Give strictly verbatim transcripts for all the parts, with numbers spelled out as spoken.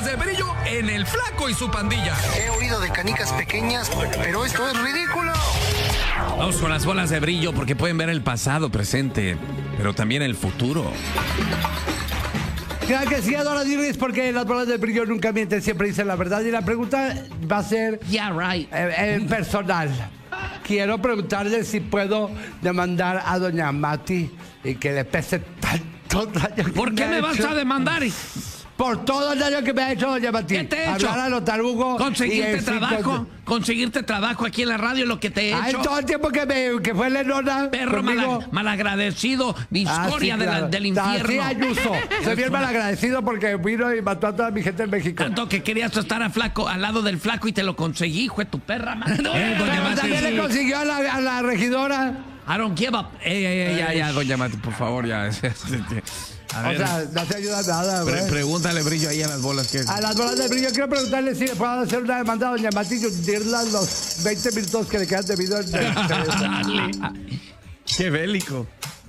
de Brillo en El Flaco y su Pandilla. He oído de canicas pequeñas, pero esto es ridículo. Vamos con las bolas de brillo porque pueden ver el pasado, presente, pero también el futuro. Claro que sí, Adora Dirris, porque las bolas de brillo nunca mienten, siempre dicen la verdad. Y la pregunta va a ser Yeah, right. eh, eh, personal. Quiero preguntarle si puedo demandar a doña Mati y que le pese tanto daño que ¿Por qué me ha vas hecho. a demandar? Por todo el daño que me ha hecho doña Mati. ¿Qué te he hecho? Hablar a lo tarugo. Conseguirte y decir trabajo, cosas. conseguirte trabajo aquí en la radio, lo que te he Ay, hecho. todo el tiempo que, me, que fue Lenona Perro conmigo. mala- malagradecido, viscoria Ah, sí, de la- claro. del infierno. Sí, Ayuso. Soy bien malagradecido porque vino y mató a toda mi gente en México. Tanto que querías estar a flaco, al lado del flaco y te lo conseguí, hijo de tu perra, man. Eh, doña Pero Mati. también le consiguió a la, a la regidora. I don't give up. Ey, ey, ey, ya, ya, doña Mati, por favor, ya. A O ver, sea, no se ayuda nada, pre- güey. pregúntale brillo ahí a las bolas que... A las bolas de brillo, quiero preguntarle si le puedo hacer una demanda a doña Mati y hundirla los veinte minutos que le quedan de vida. En Qué bélico.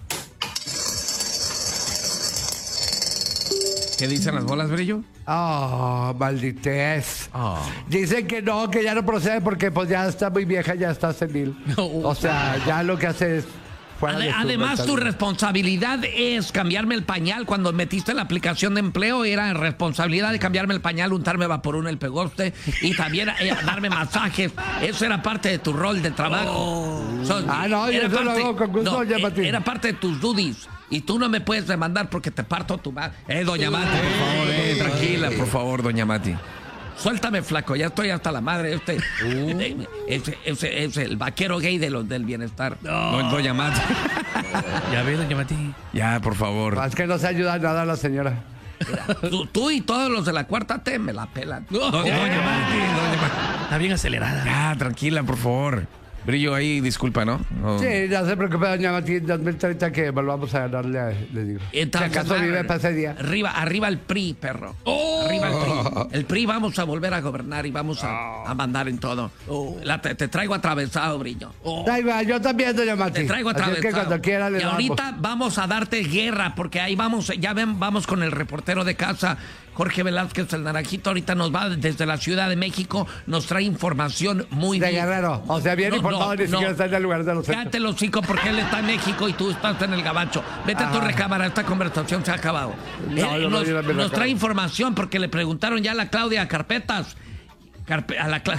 ¿Qué dicen las bolas, brillo? Oh, malditez. Oh. Dicen que no, que ya no procede porque pues ya está muy vieja, ya está senil. O sea, ya lo que hace es... fuera de Ade- su Además, tu mentalidad. responsabilidad es cambiarme el pañal. Cuando metiste la aplicación de empleo, era responsabilidad de cambiarme el pañal, untarme vaporú en el pegoste y también eh, darme masajes. Eso era parte de tu rol de trabajo. So, Ah, no, yo era eso lo hago con gusto, no, doña eh, Mati. Era parte de tus duties. Y tú no me puedes demandar porque te parto tu madre. Eh, doña Mati, por favor, eh, tranquila, por favor, doña Mati. Suéltame, flaco, ya estoy hasta la madre. Este, eh, ese, ese- ese- el vaquero gay de los del bienestar. Do- doña Mati. Ya ves, doña Mati. Ya, por favor. Es que no se ayuda nada a la señora. Tú, tú y todos los de la cuarta T me la pelan. Do- doña Mati, doña Mati. Está bien acelerada. Ya, tranquila, por favor. Brillo ahí, disculpa, ¿no? No. Sí, no se preocupe, doña Mati, en dos mil treinta que volvamos a ganarle, le digo. Entonces, si acaso ah, vive para ese día. Arriba, arriba el P R I, perro. Arriba el P R I. El P R I vamos a volver a gobernar y vamos a, a mandar en todo. La- te, te traigo atravesado, Brillo. Ahí va, yo también, doña Mati. Te traigo Así es atravesado. que cuando quiera le y damos. ahorita vamos a darte guerra, porque ahí vamos, ya ven, vamos con el reportero de casa, Jorge Velázquez, el naranjito. Ahorita nos va desde la Ciudad de México, nos trae información muy De bien. Guerrero. O sea, bien No, informado, no, ni siquiera no. está en el lugar de los hechos. Cállate los hocico porque él está en México y tú estás en el gabacho. Vete a tu Ajá. recámara, esta conversación se ha acabado. No, Él yo no nos voy a ir a mi nos recámara. trae información porque le preguntaron ya a la Claudia Carpetas. Carpe- a la Cla-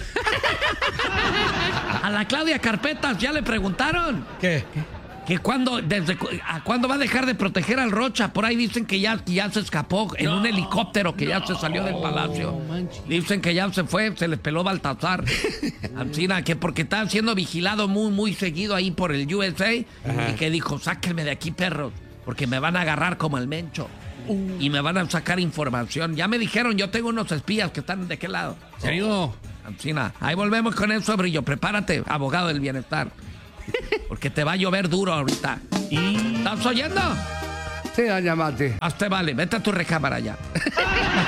a la Claudia Carpetas ya le preguntaron ¿Qué? que cuándo, desde cu- a cuándo va a dejar de proteger al Rocha. Por ahí dicen que ya, ya se escapó en un helicóptero, que ya se salió del palacio. Dicen que ya se fue, se le peló Baltasar. Ancina, que porque está siendo vigilado muy, muy seguido ahí por el U S A. Y que dijo, sáquenme de aquí, perros, porque me van a agarrar como el Mencho. Y me van a sacar información. Ya me dijeron, yo tengo unos espías que están de qué lado. ¿En serio? Ancina, ahí volvemos con eso, Brillo. Prepárate, abogado del bienestar. Porque te va a llover duro ahorita. ¿Estás oyendo? Sí, doña Mati. Hazte vale, vete a tu recámara ya.